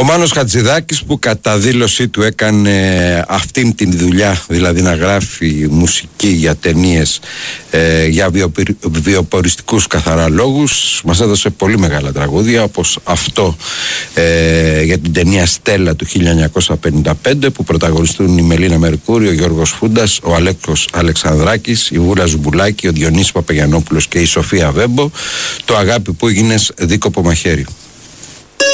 Ο Μάνος Χατζηδάκης, που κατά δήλωσή του έκανε αυτήν την δουλειά, δηλαδή να γράφει μουσική για ταινίες για βιοποριστικούς καθαρά λόγους, μας έδωσε πολύ μεγάλα τραγούδια, όπως αυτό για την ταινία Στέλλα του 1955, που πρωταγωνιστούν η Μελίνα Μερκούρη, ο Γιώργος Φούντας, ο Αλέκος Αλεξανδράκης, η Βούλα Ζουμπουλάκη, ο Διονύσης Παπαγιαννόπουλος και η Σοφία Βέμπο. Το Αγάπη που έγινες δίκοπο μαχαίρι.